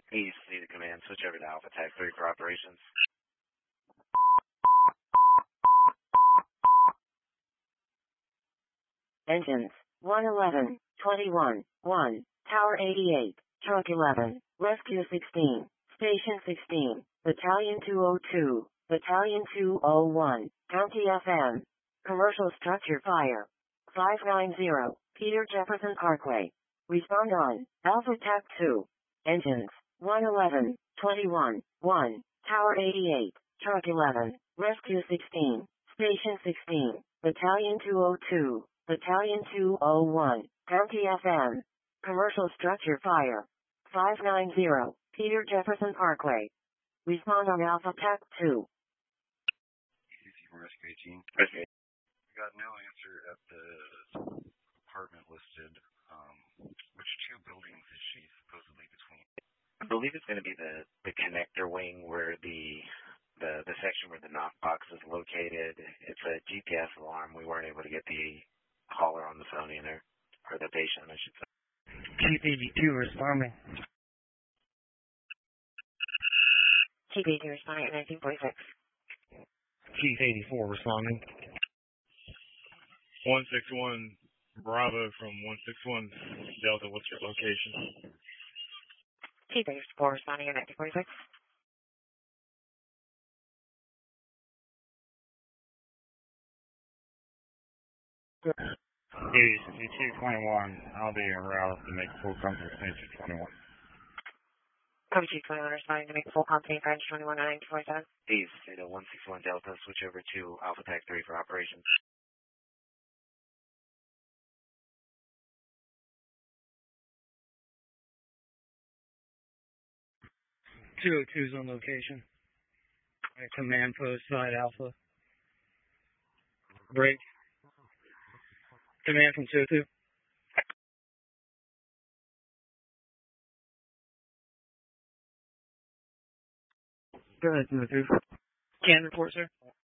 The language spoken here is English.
East, see the command. Switch over to Alpha Tech 3 for operations. Engines, 111, 21, 1, Tower 88, Truck 11, Rescue 16, Station 16, Battalion 202, Battalion 201, County FM. Commercial structure fire. 590, Peter Jefferson Parkway. Respond on, Alpha TAC 2. Engines, 111, 21, 1, Tower 88, Truck 11, Rescue 16, Station 16, Battalion 202, Battalion 201, County FM. Commercial structure fire. 590, Peter Jefferson Parkway. Respond on Alpha TAC 2. Rescue 18. Okay. Got no answer at the apartment listed. Which two buildings is she supposedly between? I believe it's going to be the connector wing where the section where the knock box is located. It's a GPS alarm. We weren't able to get the caller on the phone either, or the patient, I should say. Chief 82 responding. Chief 82 responding at 1946. Chief 84 responding. 161 Bravo from 161 Delta, what's your location? Chief 84 responding at 1946. East 221, I'll be en route to make full company extension 21. Copy Chief 21 responding to make full company extension 21 at 1947. East, 161 Delta, switch over to Alpha Tech 3 for operations. .202's on location. At command post side Alpha. Break. Command from 202. Go ahead, 202. Can report, sir.